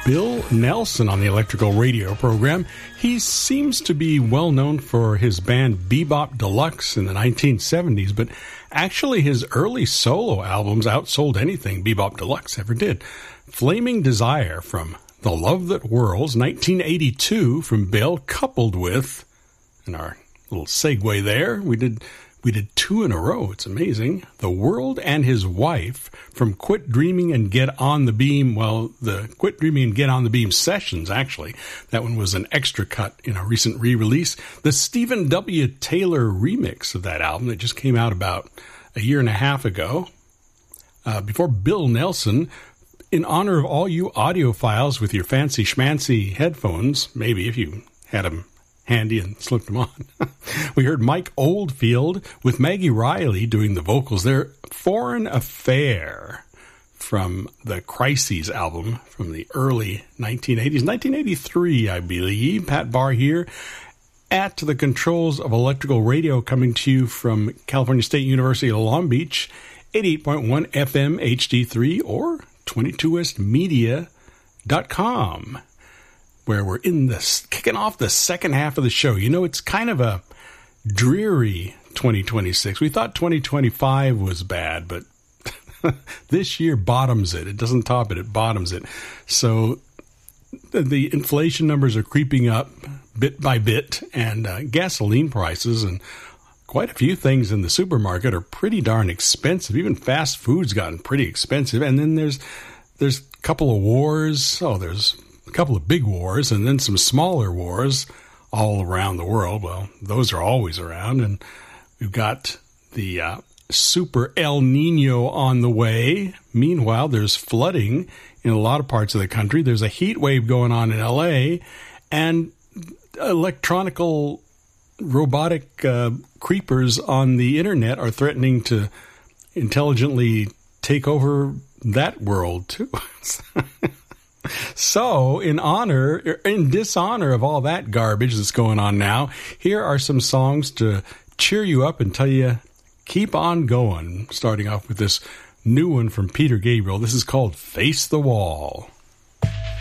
Bill Nelson on the Electrical Radio program. He seems to be well known for his band Bebop Deluxe in the 1970s, but actually his early solo albums outsold anything Bebop Deluxe ever did. Flaming Desire from The Love That Whirls, 1982 from Bill, coupled with, in our little segue there, we did two in a row. It's amazing. The World and His Wife from Quit Dreaming and Get on the Beam. Well, the Quit Dreaming and Get on the Beam sessions, actually. That one was an extra cut in a recent re-release. The Stephen W. Taylor remix of that album that just came out about a year and a half ago. Before Bill Nelson, in honor of all you audiophiles with your fancy schmancy headphones, maybe if you had them handy and slipped them on. We heard Mike Oldfield with Maggie Riley doing the vocals there. Foreign Affair from the Crises album from the early 1980s. 1983, I believe. Pat Barr here at the controls of Electrical Radio, coming to you from California State University of Long Beach, 88.1 FM HD3 or 22westmedia.com. where we're kicking off the second half of the show. You know, it's kind of a dreary 2026. We thought 2025 was bad, but this year bottoms it. It doesn't top it, it bottoms it. So the inflation numbers are creeping up bit by bit, and gasoline prices and quite a few things in the supermarket are pretty darn expensive. Even fast food's gotten pretty expensive. And then there's a couple of wars. There's a couple of big wars and then some smaller wars all around the world. Well, those are always around. And we've got the super El Nino on the way. Meanwhile, there's flooding in a lot of parts of the country. There's a heat wave going on in LA, and electronical robotic creepers on the internet are threatening to intelligently take over that world too. So, in dishonor of all that garbage that's going on now, here are some songs to cheer you up and tell you, keep on going. Starting off with this new one from Peter Gabriel. This is called Face the Wall.